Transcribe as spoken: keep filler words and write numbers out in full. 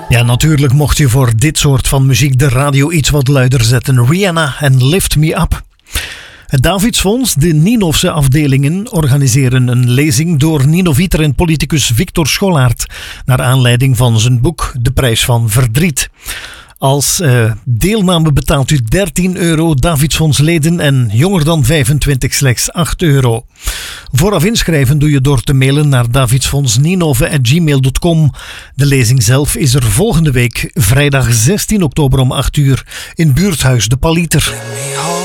Ja, natuurlijk mocht je voor dit soort van muziek de radio iets wat luider zetten. Rihanna en Lift Me Up. Het Davidsfonds, de Ninofse afdelingen, organiseren een lezing door Ninoviter en politicus Victor Schollaert naar aanleiding van zijn boek De Prijs van Verdriet. Als uh, deelname betaalt u dertien euro, Davidsfondsleden en jonger dan vijfentwintig slechts acht euro. Vooraf inschrijven doe je door te mailen naar davidsfondsninove at gmail dot com. De lezing zelf is er volgende week, vrijdag zestien oktober om acht uur, in buurthuis De Paliter.